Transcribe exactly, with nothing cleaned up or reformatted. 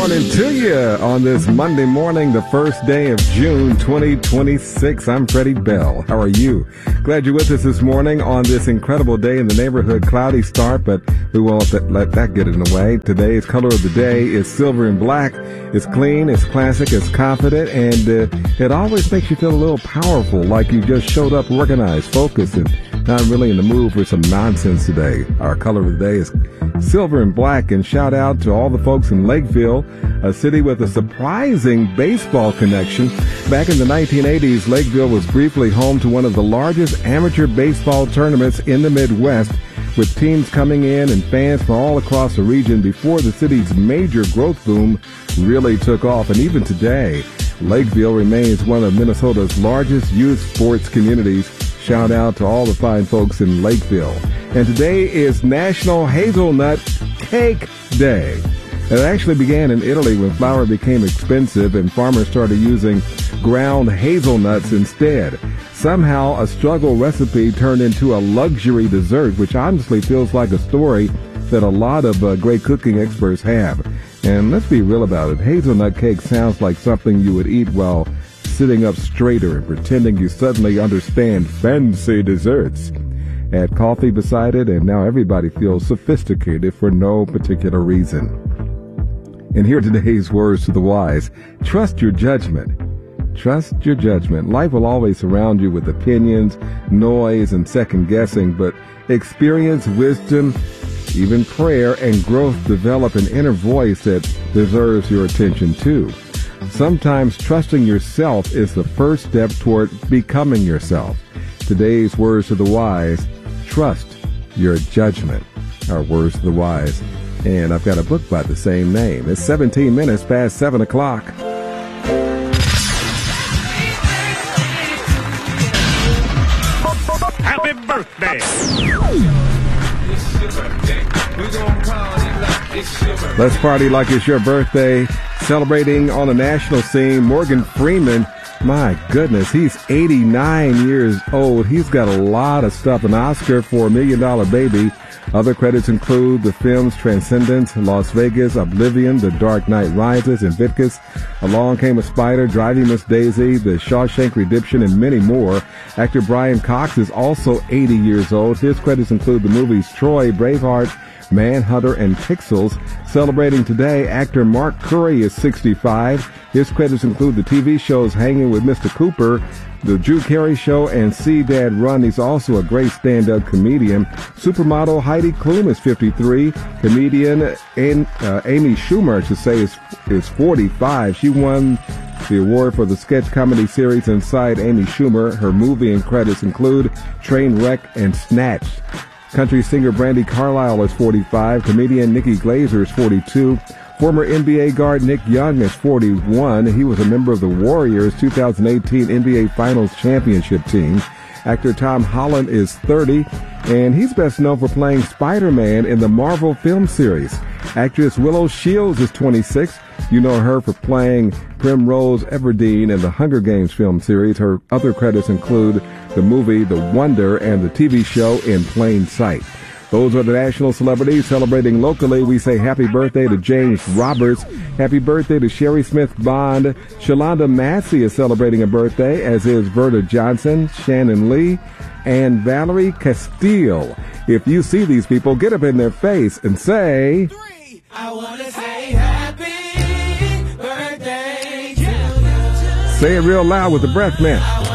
morning to you on this Monday morning, the first day of June twenty twenty-six. I'm Freddie Bell. How are you? Glad you're with us this morning on this incredible day in the neighborhood. Cloudy start, but we won't let that get in the way. Today's color of the day is silver and black. It's clean, it's classic, it's confident, and uh, it always makes you feel a little powerful, like you just showed up organized, focused, and not really in the mood for some nonsense today. Our color of the day is silver and black, and shout out to all the folks in Lakeville, a city with a surprising baseball connection. Back in the nineteen eighties, Lakeville was briefly home to one of the largest amateur baseball tournaments in the Midwest, with teams coming in and fans from all across the region before the city's major growth boom really took off. And even today, Lakeville remains one of Minnesota's largest youth sports communities. Shout out to all the fine folks in Lakeville. And today is National Hazelnut Cake Day. It actually began in Italy when flour became expensive and farmers started using ground hazelnuts instead. Somehow, a struggle recipe turned into a luxury dessert, which honestly feels like a story that a lot of uh, great cooking experts have. And let's be real about it. Hazelnut cake sounds like something you would eat while sitting up straighter and pretending you suddenly understand fancy desserts. Add coffee beside it, and now everybody feels sophisticated for no particular reason. And here are today's words to the wise. Trust your judgment. Trust your judgment. Life will always surround you with opinions, noise, and second guessing, but experience, wisdom, even prayer, and growth develop an inner voice that deserves your attention too. Sometimes trusting yourself is the first step toward becoming yourself. Today's words to the wise, trust your judgment. Our words to the wise. And I've got a book by the same name. It's seventeen minutes past seven o'clock. Happy birthday! Let's party like it's your birthday. Celebrating on a national scene, Morgan Freeman. My goodness, he's eighty-nine years old. He's got a lot of stuff. An Oscar for A Million Dollar Baby. Other credits include the films Transcendence, Las Vegas, Oblivion, The Dark Knight Rises, Invictus, Along Came a Spider, Driving Miss Daisy, The Shawshank Redemption, and many more. Actor Brian Cox is also eighty years old. His credits include the movies Troy, Braveheart, Manhunter, and Pixels. Celebrating today, actor Mark Curry is sixty-five. His credits include the T V shows Hanging with Mister Cooper, The Drew Carey Show, and See Dad Run. He's also a great stand-up comedian. Supermodel Heidi Klum is fifty-three. Comedian and, uh, Amy Schumer, I should say, is, is forty-five. She won the award for the sketch comedy series Inside Amy Schumer. Her movie and credits include Trainwreck and Snatched. Country singer Brandi Carlile is forty-five. Comedian Nikki Glazer is forty-two. Former N B A guard Nick Young is forty-one. He was a member of the Warriors' two thousand eighteen N B A Finals championship team. Actor Tom Holland is thirty, and he's best known for playing Spider-Man in the Marvel film series. Actress Willow Shields is twenty-six. You know her for playing Primrose Everdeen in the Hunger Games film series. Her other credits include the movie The Wonder and the T V show In Plain Sight. Those are the national celebrities. Celebrating locally, we say happy birthday to James Roberts. Happy birthday to Sherry Smith Bond. Shalonda Massey is celebrating a birthday, as is Verda Johnson, Shannon Lee, and Valerie Castile. If you see these people, get up in their face and say... Three. I want to say happy birthday to you. Say it real loud with the breath, man.